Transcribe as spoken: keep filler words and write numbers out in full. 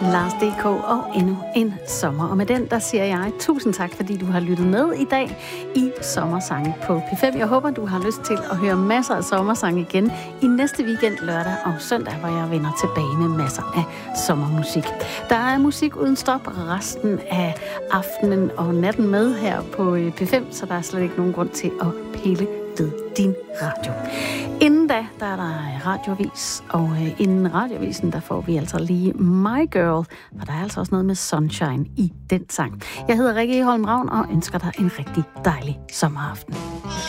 Lars D K og endnu en sommer. Og med den, der siger jeg tusind tak, fordi du har lyttet med i dag i Sommersange på P fem. Jeg håber, du har lyst til at høre masser af sommersange igen i næste weekend, lørdag og søndag, hvor jeg vender tilbage med masser af sommermusik. Der er musik uden stop resten af aftenen og natten med her på P fem, så der er slet ikke nogen grund til at pille ved din radio. Inden da, der er der radioavis, og øh, inden radioavisen, der får vi altså lige My Girl, for der er altså også noget med Sunshine i den sang. Jeg hedder Rikke Holm Ravn og ønsker dig en rigtig dejlig sommeraften.